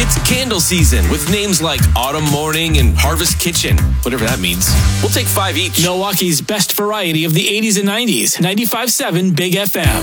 It's candle season with names like Autumn Morning and Harvest Kitchen, whatever that means. We'll take 5 each. Milwaukee's best variety of the 80s and 90s. 95.7 Big FM.